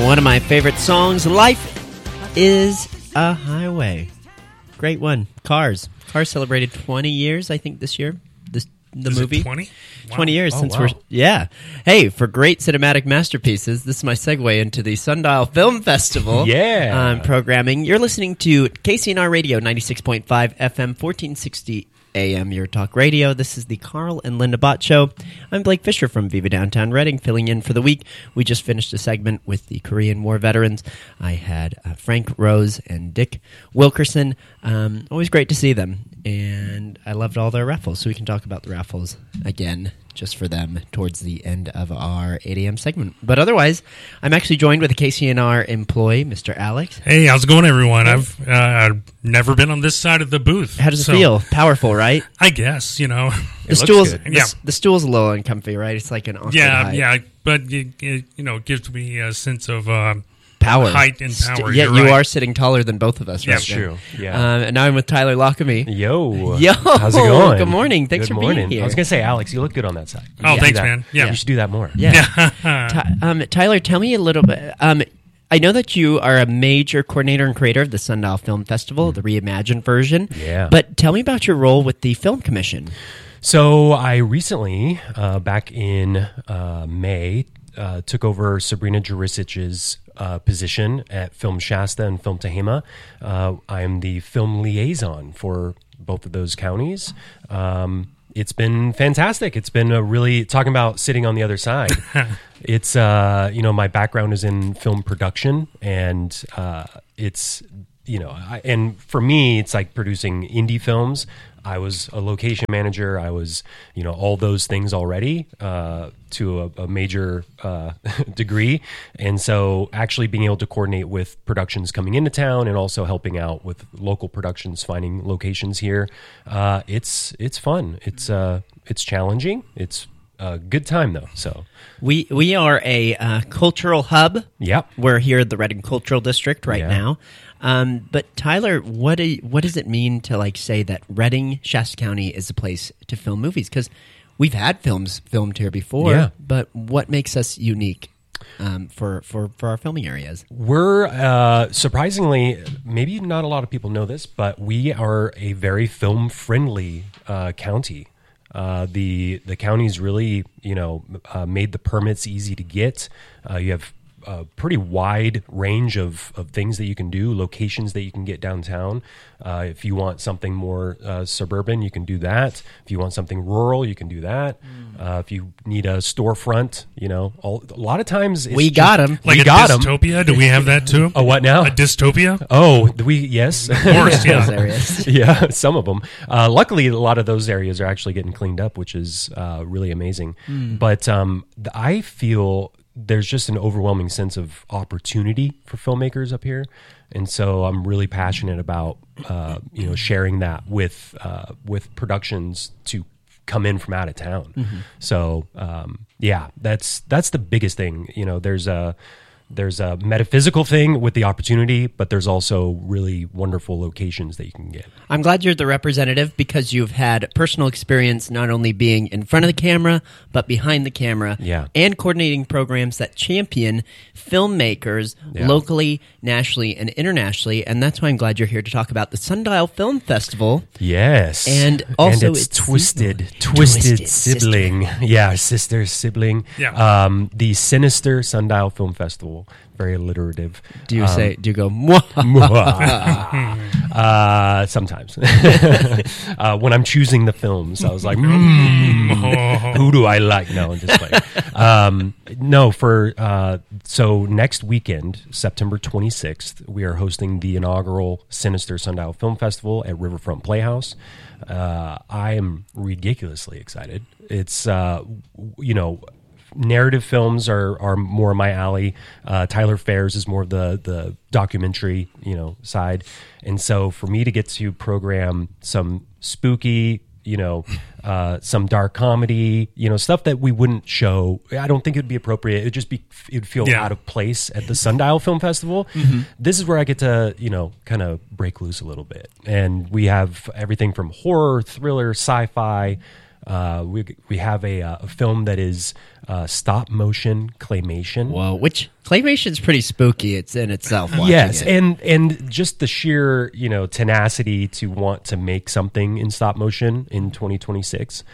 One of my favorite songs, Life is a Highway. Great one. Cars. Cars celebrated 20 years, I think, this year. The Is movie. it 20? Wow. 20 years since we're... Yeah. Hey, for great cinematic masterpieces, this is my segue into the Sundial Film Festival programming. You're listening to KCNR Radio, 96.5 FM, 1460 AM, your talk radio. This is the Carl and Linda Bott Show. I'm Blake Fisher from Viva Downtown Reading, filling in for the week. We just finished a segment with the Korean War veterans. I had Frank Rose and Dick Wilkerson. Always great to see them. And I loved all their raffles, so we can talk about the raffles again just for them towards the end of our 8 a.m. segment. But otherwise, I'm actually joined with a KCNR employee, Mr. Alex. Hey, how's it going, everyone? I've never been on this side of the booth. How does it feel? Powerful, right? I guess, you know. The stool's a little uncomfy, right? It's like an awkward height. Yeah, but it gives me a sense of power, height and power. You are sitting taller than both of us. Yeah, right true. now. Yeah. And now I'm with Tyler Lockamy. Yo, how's it going? Good morning. Thanks for being here. I was gonna say, Alex, you look good on that side. Oh, thanks, man. Yeah, you should do that more. Yeah. Tyler, tell me a little bit. I know that you are a major coordinator and creator of the Sundial Film Festival, the reimagined version. Yeah. But tell me about your role with the Film Commission. So I recently, back in May, took over Sabrina Jurisic's position at Film Shasta and Film Tehama. I'm the film liaison for both of those counties. It's been fantastic. It's been talking about sitting on the other side. It's, my background is in film production, and it's, and for me, it's like producing indie films. I was a location manager. I was, all those things already to a major degree. And so actually being able to coordinate with productions coming into town and also helping out with local productions, finding locations here, it's fun. It's challenging. It's a good time, though. So we are a cultural hub. Yep. We're here at the Reading Cultural District right now. But Tyler, what does it mean to say that Reading, Shasta County is a place to film movies? Because we've had films filmed here before, but what makes us unique for our filming areas? We're surprisingly, maybe not a lot of people know this, but we are a very film friendly county. The county's really made the permits easy to get. You have a pretty wide range of things that you can do, locations that you can get downtown. If you want something more suburban, you can do that. If you want something rural, you can do that. If you need a storefront, a lot of times we got them. Like a dystopia? Do we have that too? A what now? A dystopia? Oh, yes. Of course, yeah. Those areas. Yeah, some of them. Luckily, a lot of those areas are actually getting cleaned up, which is really amazing. But I feel there's just an overwhelming sense of opportunity for filmmakers up here, and so I'm really passionate about sharing that with productions to come in from out of town. So that's the biggest thing. There's a metaphysical thing with the opportunity, but there's also really wonderful locations that you can get. I'm glad you're the representative because you've had personal experience not only being in front of the camera, but behind the camera, and coordinating programs that champion filmmakers locally, nationally, and internationally. And that's why I'm glad you're here to talk about the Sundial Film Festival. Yes. And also its twisted sibling. Yeah, sister sibling. Yeah. The Sinister Sundial Film Festival. Very alliterative. Do you go, mwah? Sometimes. When I'm choosing the films, I was like, who do I like? No, I'm just playing. So next weekend, September 26th, we are hosting the inaugural Sinister Sundial Film Festival at Riverfront Playhouse. I am ridiculously excited. It's, narrative films are more my alley. Tyler Fares is more of the documentary, side. And so for me to get to program some spooky, some dark comedy, stuff that we wouldn't show, I don't think it would be appropriate. It'd feel out of place at the Sundial Film Festival. This is where I get to, kind of break loose a little bit. And we have everything from horror, thriller, sci-fi, We have a film that is stop motion claymation. Whoa, which claymation's pretty spooky. It's in itself. Yes, it. and just the sheer tenacity to want to make something in stop motion in 2026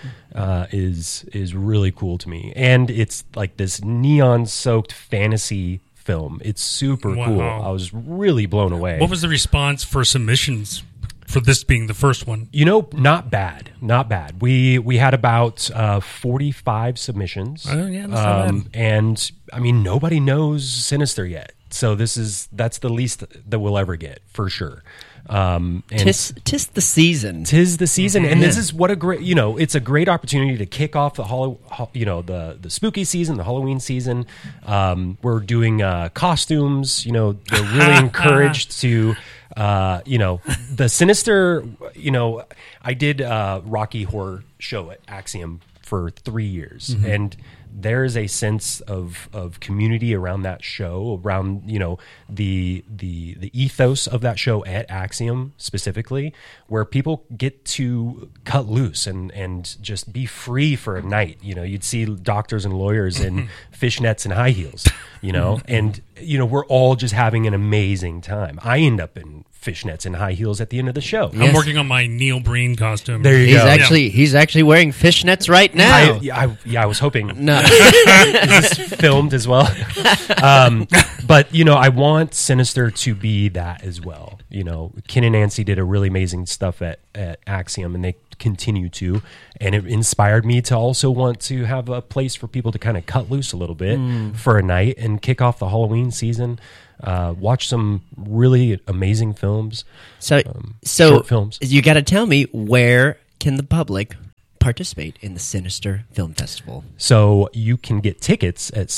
is really cool to me. And it's like this neon soaked fantasy film. It's super cool. I was really blown away. What was the response for submissions for this being the first one? Not bad. We had about 45 submissions. Oh, yeah, that's not bad. And I mean, nobody knows Sinister yet. So that's the least that we'll ever get for sure. And tis the season. Tis the season, and this is what a great it's a great opportunity to kick off the the spooky season, the Halloween season. We're doing costumes. They're really encouraged to. The Sinister. I did Rocky Horror Show at Axiom for 3 years, and there is a sense of community around that show, around the ethos of that show at Axiom specifically, where people get to cut loose and just be free for a night. You'd see doctors and lawyers in fishnets and high heels, and we're all just having an amazing time. I end up in fishnets and high heels at the end of the show. I'm working on my Neil Breen costume. There you go. He's actually wearing fishnets right now. I was hoping. No. Is this filmed as well? But I want Sinister to be that as well. Ken and Nancy did a really amazing stuff at Axiom, and they continue to, and it inspired me to also want to have a place for people to kind of cut loose a little bit for a night and kick off the Halloween season. Watch some really amazing films. So short films. You got to tell me, where can the public participate in the Sinister Film Festival? So you can get tickets at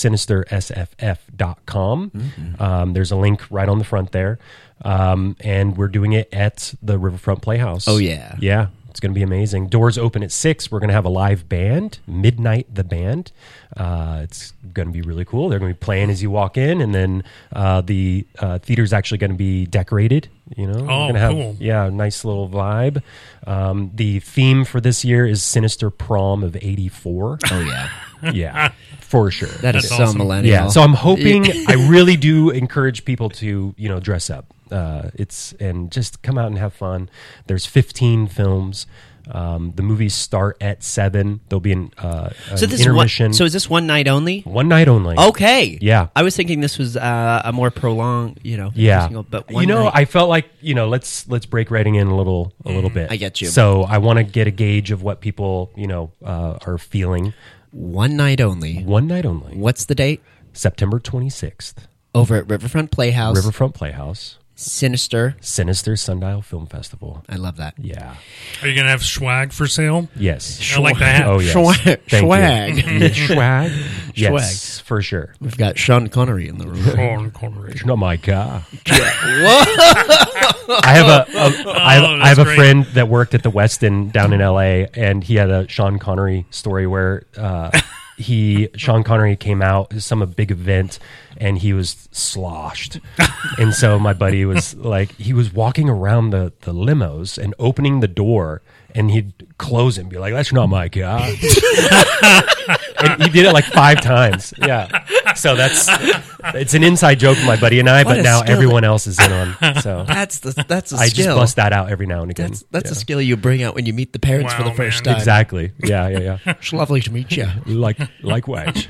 sinistersff.com. There's a link right on the front there. And we're doing it at the Riverfront Playhouse. Oh, yeah. Yeah. It's going to be amazing. Doors open at 6. We're going to have a live band, Midnight the Band. It's going to be really cool. They're going to be playing as you walk in, and then the theater's actually going to be decorated. We're going to have, cool. Yeah, a nice little vibe. The theme for this year is Sinister Prom of '84. Oh, yeah. Yeah, for sure. That's so awesome. millennial. Yeah, so I'm hoping, I really do encourage people to, dress up. And just come out and have fun. There's 15 films. The movies start at 7. There'll be an intermission. So is this one night only? One night only. Okay. Yeah. I was thinking this was a more prolonged, Yeah. but one night. I felt like, let's break writing in a little bit. I get you. So I want to get a gauge of what people, are feeling. One night only. One night only. What's the date? September 26th. Over at Riverfront Playhouse. Riverfront Playhouse. Sinister Sundial Film Festival. I love that. Yeah. Are you going to have swag for sale? Yes. I like that. Oh, yes. Swag. Swag. Yes, for sure. We've got Sean Connery in the room. Sean Connery. It's not my car. Whoa! I have a friend that worked at the Westin down in LA, and he had a Sean Connery story where Sean Connery came out at some big event and he was sloshed. And so my buddy was like, he was walking around the limos and opening the door, and he'd close it and be like, "That's not my car." And he did it like 5 times. Yeah. So it's an inside joke with my buddy and I, but now everyone else is in on. So that's a skill. I just bust that out every now and again. That's a skill you bring out when you meet the parents for the first time. Exactly. Yeah. It's lovely to meet you. Likewise.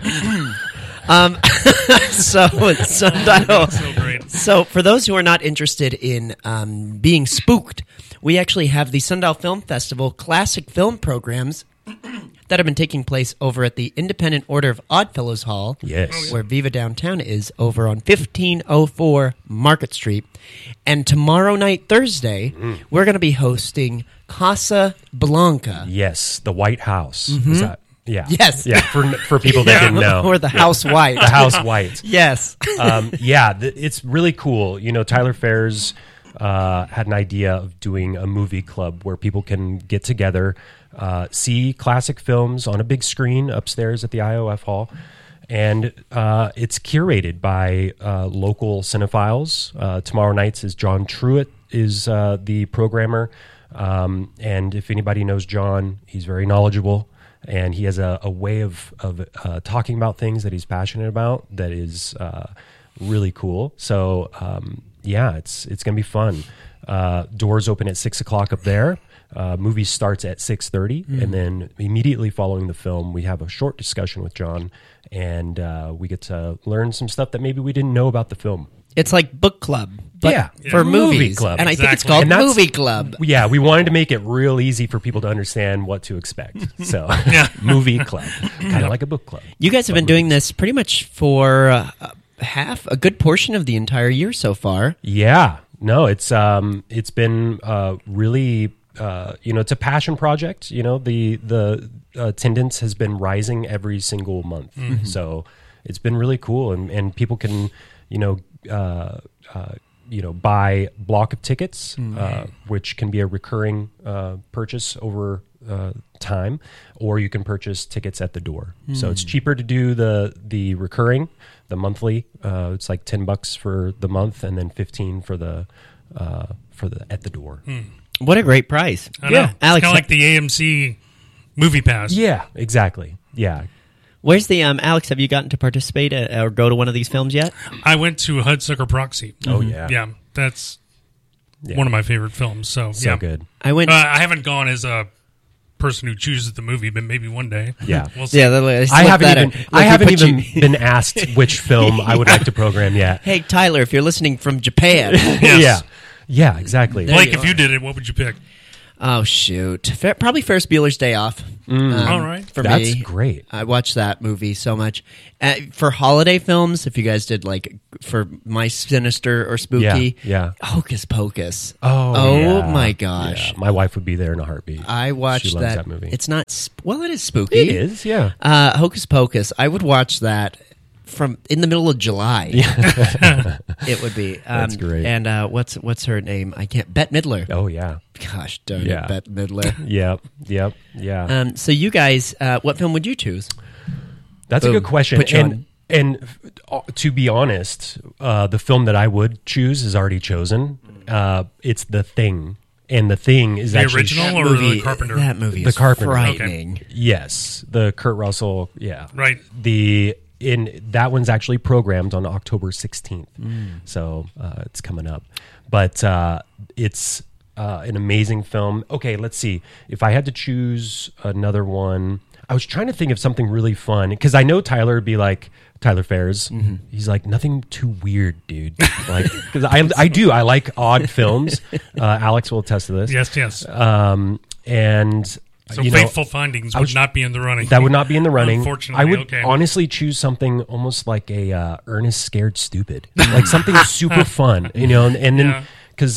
So it's Sundial. So great. So for those who are not interested in being spooked, we actually have the Sundial Film Festival classic film programs that have been taking place over at the Independent Order of Oddfellows Hall. Yes. Where Viva Downtown is, over on 1504 Market Street. And tomorrow night, Thursday, we're going to be hosting Casa Blanca. Yes, the White House. Is that? Yeah. Yes. Yeah. For people that didn't know, Or the House White. the House White. Yes. It's really cool. Tyler Ferris had an idea of doing a movie club where people can get together, see classic films on a big screen upstairs at the IOF Hall. And it's curated by local cinephiles. Tomorrow night's is John Truitt is the programmer. And if anybody knows John, he's very knowledgeable. and he has a way of talking about things that he's passionate about that is really cool. So it's going to be fun. Doors open at 6:00 up there. Movie starts at 6:30, and then immediately following the film, we have a short discussion with John, and we get to learn some stuff that maybe we didn't know about the film. It's like book club, but for movie movies. Club. And I think it's called Movie Club. Yeah, we wanted to make it real easy for people to understand what to expect. So, Movie Club, kind of like a book club. You guys have been doing this pretty much for a good portion of the entire year so far. Yeah, no, it's been really. It's a passion project. The attendance has been rising every single month, so it's been really cool, and people can, buy block of tickets, which can be a recurring purchase over time, or you can purchase tickets at the door. So it's cheaper to do the recurring, the monthly. It's like $10 for the month, and then $15 for the at the door. What a great price. I know. Alex, it's kind of like the AMC Movie Pass. Yeah, exactly. Yeah. Where's the Alex? Have you gotten to participate or go to one of these films yet? I went to Hudsucker Proxy. Oh yeah, yeah. That's one of my favorite films. So good. I haven't gone as a person who chooses the movie, but maybe one day. Yeah, we'll see. I haven't even been asked which film I would like to program yet. Hey Tyler, if you're listening from Japan, yes. Yeah, exactly. Blake, if you did it, what would you pick? Oh, shoot. Probably Ferris Bueller's Day Off. All right. For That's me. Great. I watched that movie so much. For holiday films, if you guys did for My Sinister or Spooky, Hocus Pocus. Oh my gosh. Yeah. My wife would be there in a heartbeat. I watched she loves that movie. It's not, it is spooky. It is, yeah. Hocus Pocus. I would watch that from in the middle of July. It would be. That's great. And what's her name? I can't. Bette Midler. Oh yeah. Gosh darn it, Bette Midler. Yep. So you guys, what film would you choose? That's a good question. And to be honest, the film that I would choose is already chosen. It's The Thing. And The Thing is the actually original or the Carpenter? That movie is frightening. Okay. Yes, the Kurt Russell. Yeah, right. That one's actually programmed on October 16th, so it's coming up. But it's an amazing film. Okay, let's see. If I had to choose another one, I was trying to think of something really fun because I know Tyler would be like Tyler Fares. He's like, nothing too weird, dude. Like, because I do. I like odd films. Alex will attest to this. Yes. And. So Fateful Findings would not be in the running. That would not be in the running. Unfortunately, I would honestly choose something almost like a Ernest Scared Stupid, like something super fun, and then because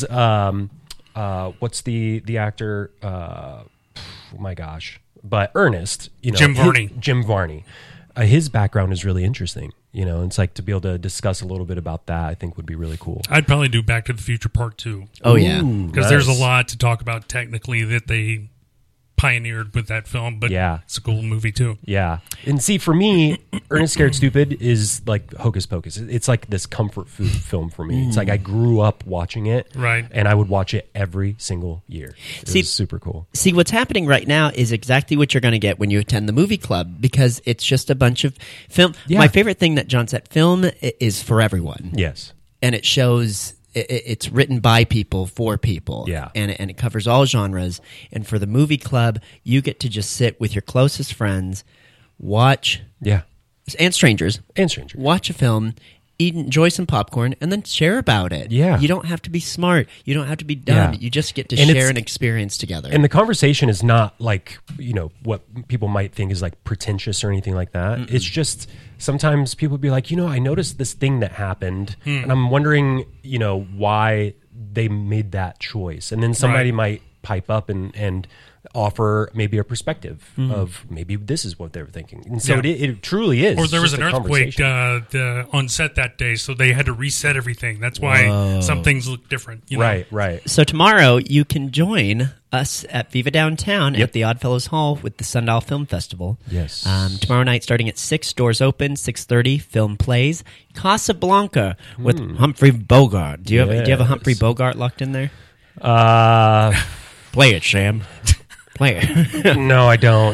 what's the actor? Oh my gosh! But Ernest, Jim Varney. Jim Varney, his background is really interesting. It's like to be able to discuss a little bit about that. I think would be really cool. I'd probably do Back to the Future Part 2. Oh yeah, because there's a lot to talk about technically that they pioneered with that film, but it's a cool movie too. Yeah. And see, for me, Ernest Scared Stupid is like Hocus Pocus. It's like this comfort food film for me. It's like I grew up watching it, right? And I would watch it every single year. It was super cool. See, what's happening right now is exactly what you're going to get when you attend the movie club, because it's just a bunch of film. Yeah. My favorite thing that John said, film is for everyone. Yes. And it shows... It's written by people for people, and it covers all genres. And for the movie club, you get to just sit with your closest friends, watch, and strangers, watch a film, enjoy some popcorn, and then share about it. Yeah, you don't have to be smart, you don't have to be dumb. You just get to share an experience together. And the conversation is not like what people might think is like pretentious or anything like that. Mm-mm. It's just. Sometimes people be like, I noticed this thing that happened, and I'm wondering, why they made that choice. And then somebody might pipe up and offer maybe a perspective of maybe this is what they were thinking. And so it truly is. Or there was an earthquake on set that day, so they had to reset everything. That's why some things look different. Right. So tomorrow you can join us at Viva Downtown at the Oddfellows Hall with the Sundial Film Festival. Yes. Tomorrow night starting at 6, doors open, 6:30, film plays. Casablanca with Humphrey Bogart. Do you have a Humphrey Bogart locked in there? Play it, Sam. Play it. No, I don't.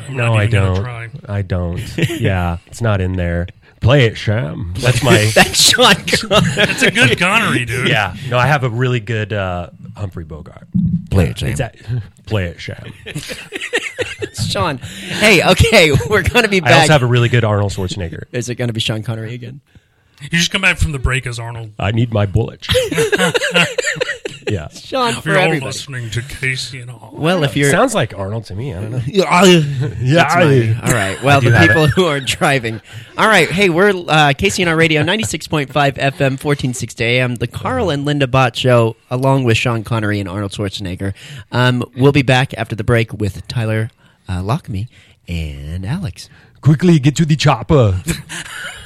No, I don't. I don't. Yeah, it's not in there. Play it, Sham. That's my. That's Sean Connery. That's a good Connery, dude. Yeah. No, I have a really good Humphrey Bogart. Play it, Sham. Play it, Sham. Sean. Hey, okay, we're going to be back. I also have a really good Arnold Schwarzenegger. Is it going to be Sean Connery again? You just come back from the break as Arnold. I need my bullet. Yeah. Sean, for you're everybody. all listening to Casey and all. Well, if you're... Sounds like Arnold to me. I don't know. All right. Well, the people who are driving. All right. Hey, we're KCNR Radio, 96.5 FM, 1460 AM, the Carl and Linda Bott Show, along with Sean Connery and Arnold Schwarzenegger. We'll be back after the break with Tyler Lockme and Alex. Quickly, get to the chopper.